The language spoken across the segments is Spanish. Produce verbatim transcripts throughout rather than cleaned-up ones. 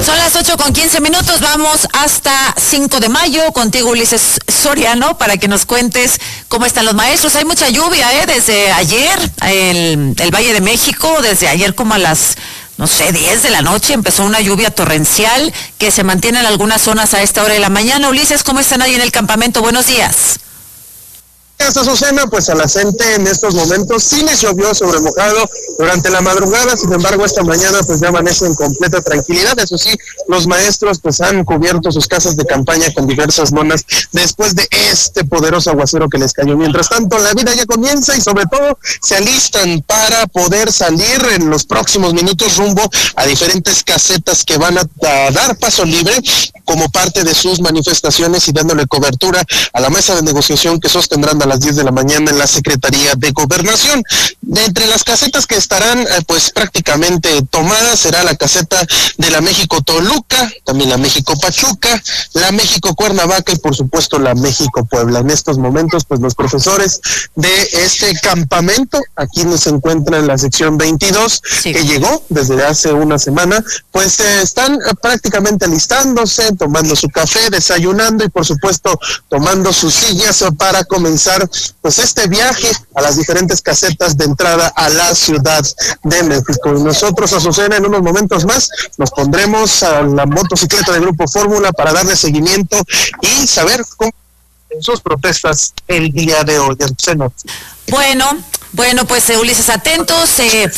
Son las ocho con quince minutos, vamos hasta cinco de mayo, contigo Ulises Soriano, para que nos cuentes cómo están los maestros. Hay mucha lluvia, ¿eh? Desde ayer, el, el Valle de México, desde ayer como a las, no sé, diez de la noche, empezó una lluvia torrencial que se mantiene en algunas zonas a esta hora de la mañana. Ulises, ¿cómo están ahí en el campamento? Buenos días. Gracias, Azucena. Pues a la gente en estos momentos sí les llovió sobre mojado durante la madrugada, sin embargo esta mañana pues ya amanece en completa tranquilidad. Eso sí, los maestros pues han cubierto sus casas de campaña con diversas lonas después de este poderoso aguacero que les cayó. Mientras tanto, la vida ya comienza y sobre todo se alistan para poder salir en los próximos minutos rumbo a diferentes casetas que van a, a dar paso libre como parte de sus manifestaciones y dándole cobertura a la mesa de negociación que sostendrán a las diez de la mañana en la Secretaría de Gobernación. De entre las casetas que estarán eh, pues prácticamente tomadas será la caseta de la México Toluca, también la México Pachuca, la México Cuernavaca y por supuesto la México Puebla. En estos momentos pues los profesores de este campamento, aquí nos encuentra en la sección veintidós, sí, que llegó desde hace una semana, pues eh, están eh, prácticamente alistándose, tomando su café, desayunando y por supuesto tomando sus sillas para comenzar pues este viaje a las diferentes casetas de entrada a la Ciudad de México. Y nosotros, Azucena, en unos momentos más nos pondremos a la motocicleta del Grupo Fórmula para darle seguimiento y saber cómo en sus protestas el día de hoy. Azucena. Bueno, bueno, pues eh, Ulises, atentos. Eh...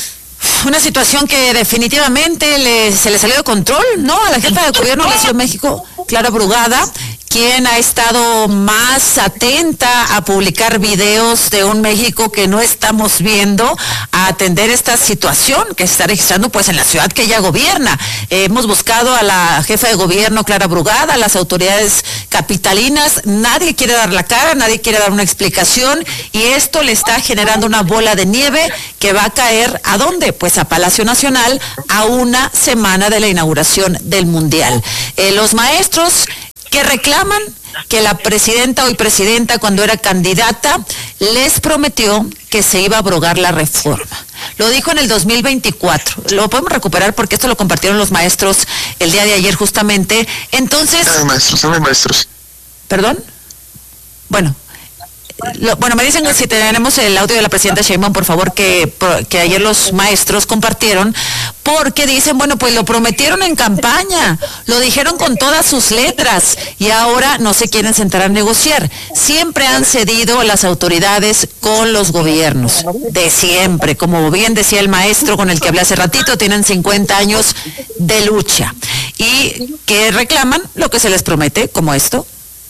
Una situación que definitivamente le, se le salió de control, ¿no? A la jefa de gobierno de la Ciudad de México, Clara Brugada, quien ha estado más atenta a publicar videos de un México que no estamos viendo, a atender esta situación que se está registrando pues en la ciudad que ella gobierna. Eh, hemos buscado a la jefa de gobierno, Clara Brugada, a las autoridades capitalinas, nadie quiere dar la cara, nadie quiere dar una explicación y esto le está generando una bola de nieve que va a caer, ¿a dónde? Pues a Palacio Nacional, a una semana de la inauguración del Mundial. Eh, los maestros que reclaman que la presidenta, hoy presidenta, cuando era candidata, les prometió que se iba a abrogar la reforma. Lo dijo en el dos mil veinticuatro. Lo podemos recuperar porque esto lo compartieron los maestros el día de ayer justamente. Entonces... Dame maestros, dame maestros. ¿Perdón? Bueno... Lo, bueno, me dicen que si tenemos el audio de la presidenta Sheinbaum, por favor, que, que ayer los maestros compartieron, porque dicen, bueno, pues lo prometieron en campaña, lo dijeron con todas sus letras y ahora no se quieren sentar a negociar. Siempre han cedido las autoridades con los gobiernos, de siempre, como bien decía el maestro con el que hablé hace ratito, tienen cincuenta años de lucha y que reclaman lo que se les promete, como esto.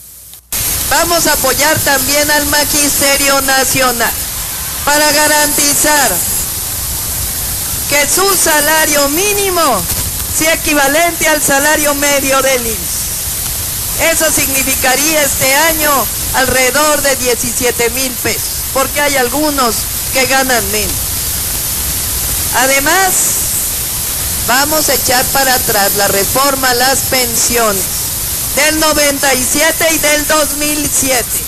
Vamos a apoyar también al Magisterio Nacional para garantizar que su salario mínimo sea equivalente al salario medio del I M S S. Eso significaría este año alrededor de diecisiete mil pesos, porque hay algunos que ganan menos. Además, vamos a echar para atrás la reforma a las pensiones del noventa y siete y del dos mil siete,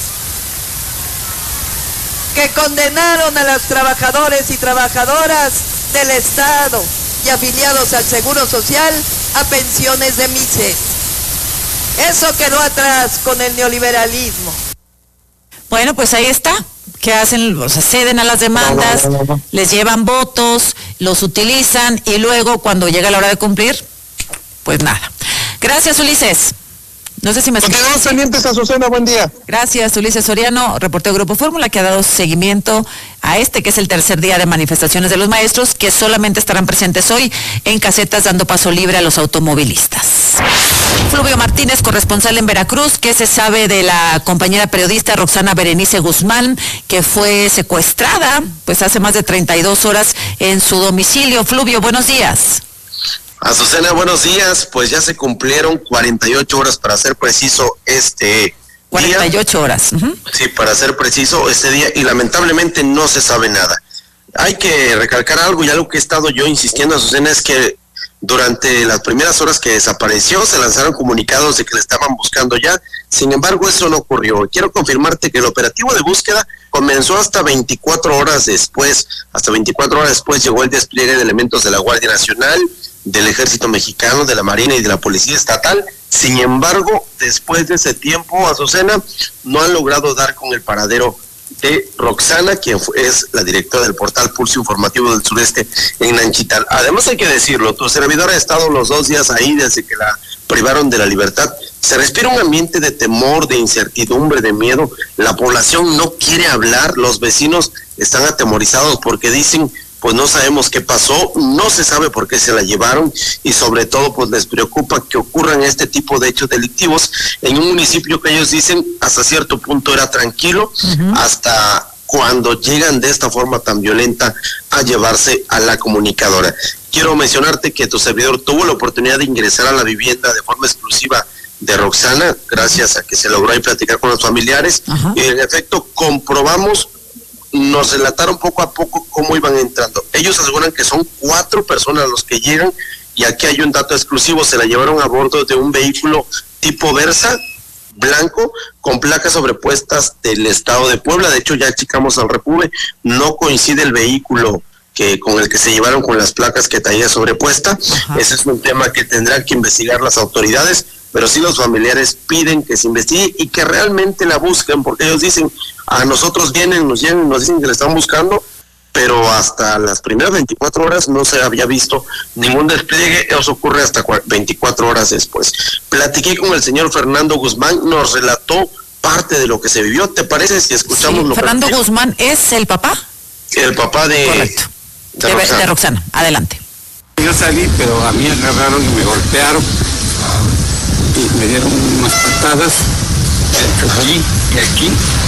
que condenaron a los trabajadores y trabajadoras del Estado y afiliados al Seguro Social a pensiones de miseria. Eso quedó atrás con el neoliberalismo. Bueno, pues ahí está. ¿Qué hacen? O sea, ceden a las demandas, les llevan votos, los utilizan y luego cuando llega la hora de cumplir, pues nada. Gracias, Ulises. No sé si me... Continuamos pendientes, Azucena, buen día. Gracias, Ulises Soriano, reportero Grupo Fórmula, que ha dado seguimiento a este, que es el tercer día de manifestaciones de los maestros, que solamente estarán presentes hoy en casetas dando paso libre a los automovilistas. Fluvio Martínez, corresponsal en Veracruz, ¿qué se sabe de la compañera periodista Roxana Berenice Guzmán, que fue secuestrada pues hace más de treinta y dos horas en su domicilio? Fluvio, buenos días. Azucena, buenos días. Pues ya se cumplieron cuarenta y ocho horas, para ser preciso, este cuarenta y ocho día. horas. Uh-huh. Sí, para ser preciso, este día, y lamentablemente no se sabe nada. Hay que recalcar algo, y algo que he estado yo insistiendo, Azucena, es que durante las primeras horas que desapareció, se lanzaron comunicados de que la estaban buscando ya. Sin embargo, eso no ocurrió. Quiero confirmarte que el operativo de búsqueda comenzó hasta veinticuatro horas después. Hasta veinticuatro horas después llegó el despliegue de elementos de la Guardia Nacional, del Ejército Mexicano, de la Marina y de la Policía Estatal. Sin embargo, después de ese tiempo, Azucena, no han logrado dar con el paradero de Roxana, quien fue, es la directora del portal Pulso Informativo del Sureste en Nanchital. Además, hay que decirlo, tu servidor ha estado los dos días ahí desde que la privaron de la libertad. Se respira un ambiente de temor, de incertidumbre, de miedo. La población no quiere hablar, los vecinos están atemorizados porque dicen, pues no sabemos qué pasó, no se sabe por qué se la llevaron y sobre todo pues les preocupa que ocurran este tipo de hechos delictivos en un municipio que ellos dicen hasta cierto punto era tranquilo, uh-huh. hasta cuando llegan de esta forma tan violenta a llevarse a la comunicadora. Quiero mencionarte que tu servidor tuvo la oportunidad de ingresar a la vivienda de forma exclusiva de Roxana, gracias a que se logró ahí platicar con los familiares, uh-huh. y en efecto comprobamos, nos relataron poco a poco cómo iban entrando. Ellos aseguran que son cuatro personas los que llegan, y aquí hay un dato exclusivo, se la llevaron a bordo de un vehículo tipo Versa, blanco, con placas sobrepuestas del estado de Puebla. De hecho, ya checamos al Repube, no coincide el vehículo que con el que se llevaron con las placas que traía sobrepuesta. Ajá. Ese es un tema que tendrán que investigar las autoridades, pero sí los familiares piden que se investigue y que realmente la busquen, porque ellos dicen, a nosotros vienen, nos llegan, nos dicen que la están buscando, pero hasta las primeras veinticuatro horas no se había visto ningún despliegue. Eso ocurre hasta veinticuatro horas después. Platiqué con el señor Fernando Guzmán, nos relató parte de lo que se vivió. ¿Te parece si escuchamos sí, lo que Fernando Guzmán es el papá? El papá de... Correcto. De, de, Roxana. de Roxana. Adelante. Yo salí, pero a mí me agarraron y me golpearon y me dieron unas patadas aquí y aquí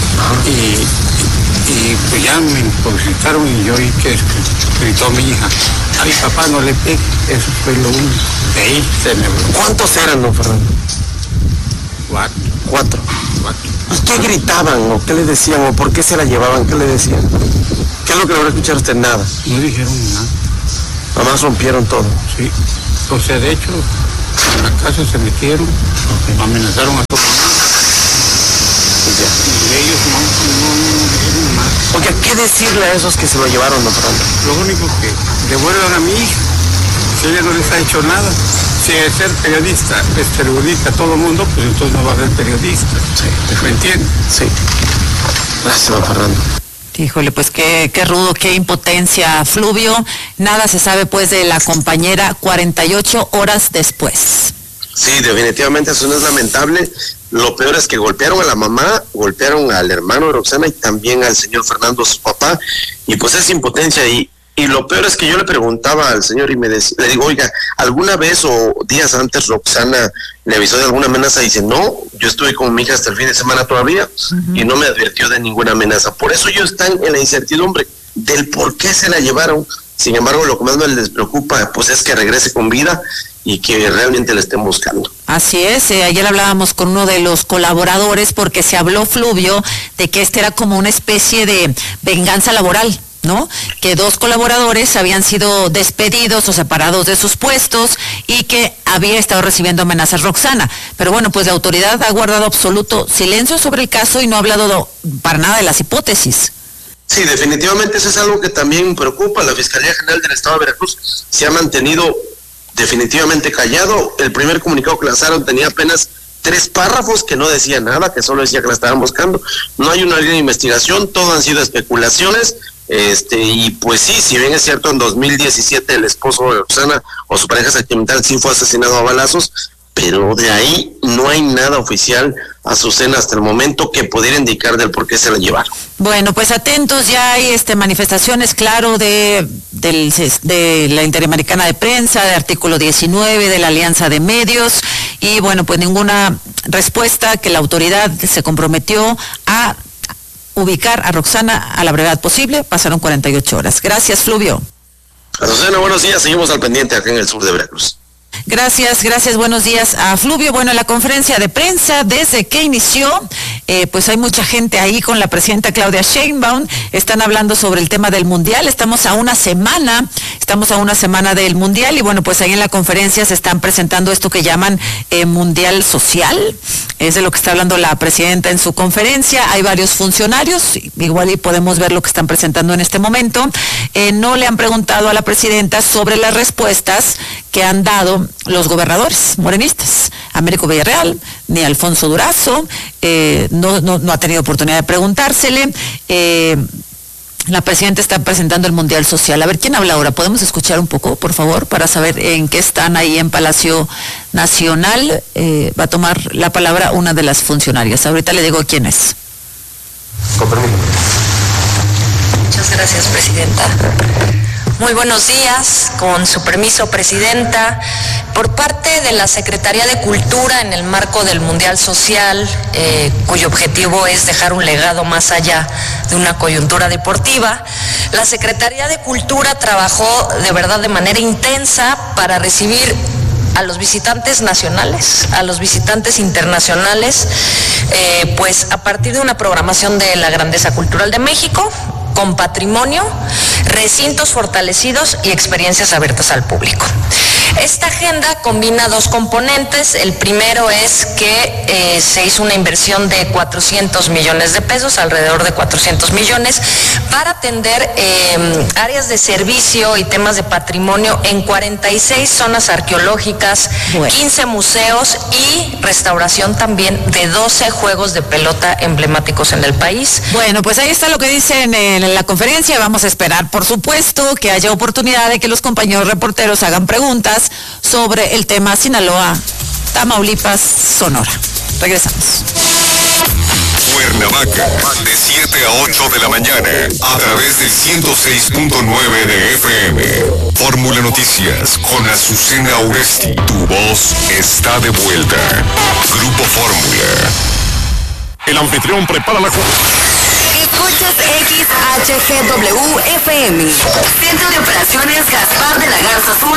y, y pues ya me imposibilitaron y yo oí que gritó mi hija, a mi papá no le pegue. Eso fue lo único. De ahí se me bloqueó. ¿Cuántos eran, don Fernando? Cuatro. Cuatro. Cuatro. ¿Y qué gritaban o qué le decían o por qué se la llevaban? ¿Qué le decían? ¿Qué es lo que logró escuchar usted? Nada. No dijeron nada. Nada más rompieron todo. Sí. O sea, de hecho, en la casa se metieron, okay. amenazaron a todos. Ya. Y ellos no, no, no dijeron nada. Porque, ¿qué decirle a esos que se lo llevaron, don Fernando? Lo único que devuelvan a mi hija. Si ella no les ha hecho nada. Si es ser periodista, es periodista todo el mundo, pues entonces no va a haber periodista. Sí. ¿Me entiendes? Sí. Gracias, don Fernando. Híjole, pues qué, qué rudo, qué impotencia, Fluvio. Nada se sabe pues de la compañera cuarenta y ocho horas después. Sí, definitivamente eso no es lamentable. Lo peor es que golpearon a la mamá, golpearon al hermano de Roxana y también al señor Fernando, su papá, y pues es impotencia. Y, y lo peor es que yo le preguntaba al señor y me decía, le digo, oiga, ¿alguna vez o días antes Roxana le avisó de alguna amenaza? Y dice, no, yo estuve con mi hija hasta el fin de semana todavía, uh-huh. y no me advirtió de ninguna amenaza. Por eso ellos están en la incertidumbre del por qué se la llevaron. Sin embargo, lo que más les preocupa pues es que regrese con vida y que realmente la estén buscando. Así es, eh, ayer hablábamos con uno de los colaboradores porque se habló, Fluvio, de que este era como una especie de venganza laboral, ¿no? Que dos colaboradores habían sido despedidos o separados de sus puestos y que había estado recibiendo amenazas Roxana. Pero bueno, pues la autoridad ha guardado absoluto silencio sobre el caso y no ha hablado para nada de las hipótesis. Sí, definitivamente eso es algo que también preocupa. La Fiscalía General del Estado de Veracruz se ha mantenido definitivamente callado. El primer comunicado que lanzaron tenía apenas tres párrafos que no decía nada, que solo decía que la estaban buscando. No hay una línea de investigación, todo han sido especulaciones. Este, y pues sí, si bien es cierto, en dos mil diecisiete el esposo de Roxana o su pareja sentimental sí fue asesinado a balazos, pero de ahí no hay nada oficial, Azucena, hasta el momento que pudiera indicar del por qué se la llevaron. Bueno, pues atentos, ya hay este manifestaciones, claro, de, del, de la Interamericana de Prensa, de Artículo diecinueve, de la Alianza de Medios, y bueno, pues ninguna respuesta, que la autoridad se comprometió a ubicar a Roxana a la brevedad posible. Pasaron cuarenta y ocho horas. Gracias, Fluvio. Azucena, buenos días, seguimos al pendiente acá en el sur de Veracruz. Gracias, gracias, buenos días a Fluvio. Bueno, en la conferencia de prensa, desde que inició, eh, pues hay mucha gente ahí con la presidenta Claudia Sheinbaum, están hablando sobre el tema del Mundial, estamos a una semana, estamos a una semana del Mundial, y bueno, pues ahí en la conferencia se están presentando esto que llaman eh, Mundial Social, Es de lo que está hablando la presidenta en su conferencia. Hay varios funcionarios, igual y podemos ver lo que están presentando en este momento. Eh, no le han preguntado a la presidenta sobre las respuestas que han dado los gobernadores morenistas. Américo Villarreal, ni Alfonso Durazo, eh, no, no, no ha tenido oportunidad de preguntársele. Eh, La presidenta está presentando el Mundial Social. A ver, ¿quién habla ahora? ¿Podemos escuchar un poco, por favor, para saber en qué están ahí en Palacio Nacional? Eh, va a tomar la palabra una de las funcionarias. Ahorita le digo quién es. Con permiso. Muchas gracias, presidenta. Muy buenos días, con su permiso, presidenta. Por parte de la Secretaría de Cultura, en el marco del Mundial Social, eh, cuyo objetivo es dejar un legado más allá de una coyuntura deportiva, la Secretaría de Cultura trabajó de verdad de manera intensa para recibir a los visitantes nacionales, a los visitantes internacionales, eh, pues a partir de una programación de la grandeza cultural de México, con patrimonio, recintos fortalecidos y experiencias abiertas al público. Esta agenda combina dos componentes. El primero es que eh, se hizo una inversión de cuatrocientos millones de pesos, alrededor de cuatrocientos millones, para atender eh, áreas de servicio y temas de patrimonio en cuarenta y seis zonas arqueológicas, bueno. quince museos y restauración también de doce juegos de pelota emblemáticos en el país. Bueno, pues ahí está lo que dicen en la conferencia. Vamos a esperar, por supuesto, que haya oportunidad de que los compañeros reporteros hagan preguntas sobre el tema Sinaloa, Tamaulipas, Sonora. Regresamos. Cuernavaca, de siete a ocho de la mañana, a través del ciento seis punto nueve de F M. Fórmula Noticias con Azucena Uresti. Tu voz está de vuelta. Grupo Fórmula. El anfitrión prepara la jugada. Escuchas X H G W F M. Centro de Operaciones Gaspar de la Garza Azul.